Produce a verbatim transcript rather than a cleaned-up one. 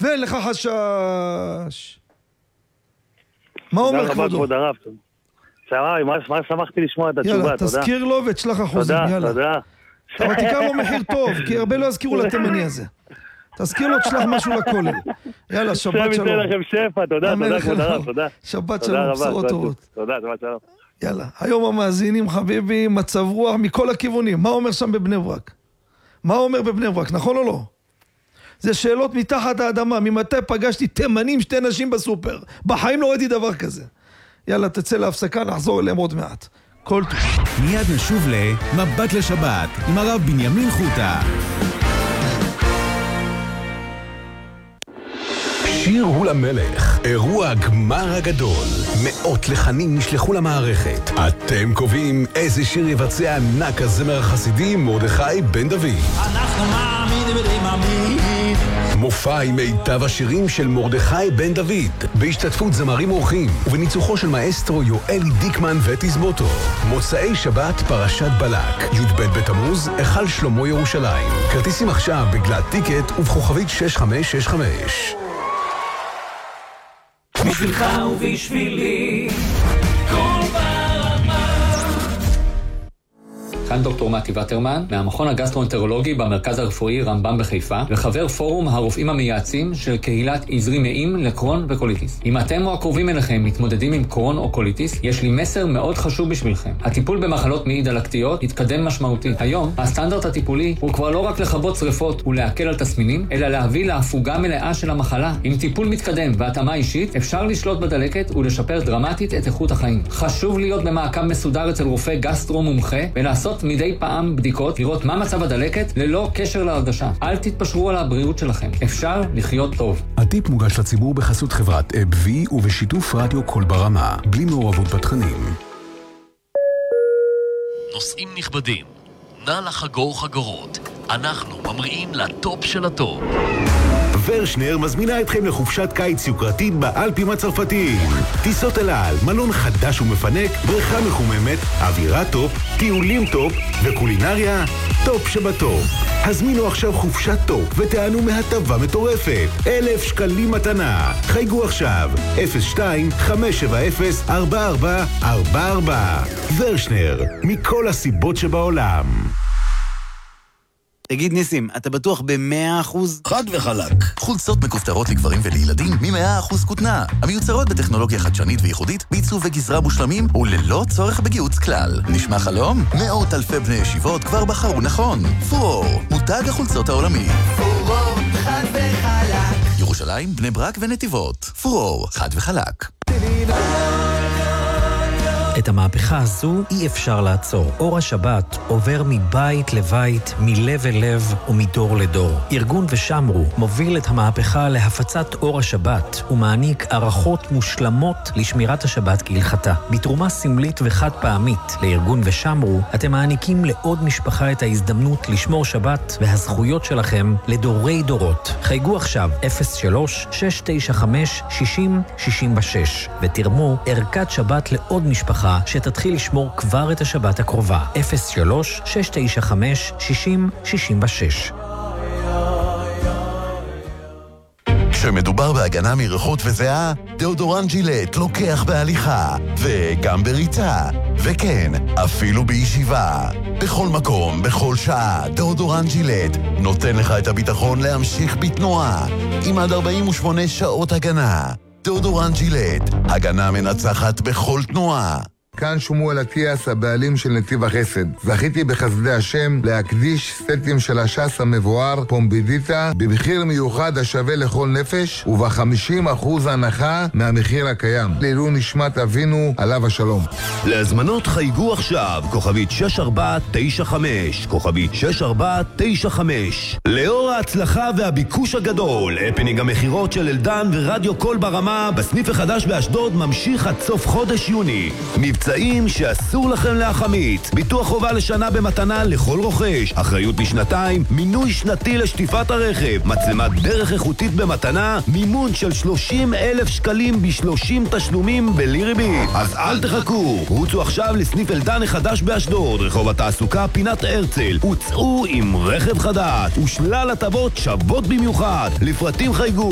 ואין לך חשש. מה אומר כבודו? כבוד הרב. צהריים, מה שמחתי לשמוע את התשובה, תודה. יאללה, תזכיר לו ותשלח אחוזים, יאללה. תודה, תודה. אבל תקרא לו מחיר טוב, כי הרבה לא יזכירו לתימני הזה. תזכיר לו, תשלח משהו לכולל. יאללה, שבת שלום. שם ייתן לכם שפע, תודה, תודה, כבוד הרב, תודה. שבת שלום, בשורות טובות. תודה, שבת שלום. יאללה, היום המאזינים חביבי, מצב רוח מכל הכיוונים. מה אומר שם בבני ברק? מה אומר בבני ברק, נכון או לא? זה שאלות מתחת האדמה. ממתי פגשתי תימנים שתי נשים בסופר? בחיים לא ראיתי דבר כזה. יאללה, תצא להפסקה, נחזור אליהם עוד מעט. כל טוב. מיד נשוב למבט לשבת עם הרב בנימין חוטה. שיר הוא למלך, אירוע הגמר הגדול. מאות לחנים נשלחו למערכת. אתם קובעים איזה שיר יבצע ענק הזמר החסידי מרדכי בן דוד. אנחנו מאמינים ומאמינים. מופע עם מיטב השירים של מרדכי בן דוד, בהשתתפות זמרים אורחים ובניצוחו של מאסטרו יואלי דיקמן ותזמורתו. מוצאי שבת פרשת בלק, י"ב בתמוז, היכל שלמה ירושלים. כרטיסים עכשיו בגלת טיקט ובכוכבית שש חמש שש חמש. בשבילך ובשבילי כל ברמה. כאן דוקטור מתי וטרמן מהמכון הגסטרואנטרולוגי במרכז הרפואי רמב"ם בחיפה וחבר פורום הרופאים המייעצים של קהילת עזרי נעים לקרון וקוליטיס. אם אתם או הקרובים אליכם מתמודדים עם קרון או קוליטיס, יש לי מסר מאוד חשוב בשבילכם. הטיפול במחלות מעי דלקתיות התקדם משמעותית. היום הסטנדרט הטיפולי הוא כבר לא רק לכבות שריפות ולהקל על תסמינים, אלא להביא להפוגה מלאה של המחלה. עם טיפול מתקדם והתאמה אישית אפשר לשלוט בדלקת ולשפר דרמטית את איכות החיים. חשוב להיות במעקב מסודר אצל רופא גסטרו מומחה ולעשות מדי פעם בדיקות, לראות מה מצב הדלקת ללא קשר להרגשה. אל תתפשרו על הבריאות שלכם. אפשר לחיות טוב. הטיפ מוגש לציבור בחסות חברת אב-וי ובשיתוף רדיו כל ברמה, בלי מעורבות בתכנים. נוסעים נכבדים, נא לחגור חגורות. אנחנו ממריאים לטופ של הטופ. ורשנר מזמינה אתכם לחופשת קיץ יוקרתית באלפים הצרפתיים. טיסות אל על, מלון חדש ומפנק, בריכה מחוממת, אווירה טופ, טיולים טופ וקולינריה טופ שבטופ. הזמינו עכשיו חופשת טופ ותענו מהטבה מטורפת. אלף שקלים מתנה. חייגו עכשיו אפס שתיים חמש שבע אפס ארבע ארבע ארבע ארבע. ורשנר, מכל הסיבות שבעולם. תגיד ניסים, אתה בטוח ב-מאה אחוז? חד וחלק. חולצות מכופתרות לגברים ולילדים מ-מאה אחוז כותנה. המיוצרות בטכנולוגיה חדשנית וייחודית, בעיצוב וגזרה מושלמים וללא צורך בגיוץ כלל. נשמע חלום? מאות אלפי בני ישיבות כבר בחרו נכון. פורור, מותג החולצות העולמי. פורור, חד וחלק. ירושלים, בני ברק ונתיבות. פורור, חד וחלק. את המהפכה הזו אי אפשר לעצור. אור השבת עובר מבית לבית, מלב אל לב ומדור לדור. ארגון ושמרו מוביל את המהפכה להפצת אור השבת ומעניק ערכות מושלמות לשמירת השבת כהלכתה. בתרומה סמלית וחד פעמית לארגון ושמרו, אתם מעניקים לעוד משפחה את ההזדמנות לשמור שבת והזכויות שלכם לדורי דורות. חייגו עכשיו אפס שלוש שש תשע חמש שש אפס שש שש ותרמו ערכת שבת לעוד משפחה שתתחיל לשמור כבר את השבת הקרובה. אפס שלוש שש תשע חמש שש אפס שש שש. כשמדובר בהגנה מריחות וזיעה, דאודורנט ג'ילט לוקח בהליכה, וגם בריצה, וכן, אפילו בישיבה. בכל מקום, בכל שעה, דאודורנט ג'ילט נותן לך את הביטחון להמשיך בתנועה, עם עד ארבעים ושמונה שעות הגנה. דאודורנט ג'ילט, הגנה מנצחת בכל תנועה. כאן שמואל אטיאס, הבעלים של נתיב החסד. זכיתי בחסדי השם להקדיש סטים של הש"ס המבואר פומבידיטה במחיר מיוחד השווה לכל נפש וב-חמישים אחוז הנחה מהמחיר הקיים. לעילוי נשמת אבינו עליו השלום. להזמנות חייגו עכשיו כוכבית שש ארבע תשע חמש, כוכבית שש ארבע תשע חמש. לאור ההצלחה והביקוש הגדול, הפנינג המחירות של אלדן ורדיו כל ברמה בסניף החדש באשדוד ממשיך עד סוף חודש יוני. מבצעים שאסור לכם להחמיץ. ביטוח חובה לשנה במתנה לכל רוכש, אחריות לשנתיים, מינוי שנתי לשטיפת הרכב, מצלמת דרך איכותית במתנה, מימון של שלושים אלף שקלים ב-שלושים תשלומים בלי ריבית. אז אל תחכו, רוצו עכשיו לסניף אלדן החדש באשדוד, רחוב התעסוקה פינת הרצל, וצאו עם רכב חדש ושלל הטבות שוות במיוחד. לפרטים חייגו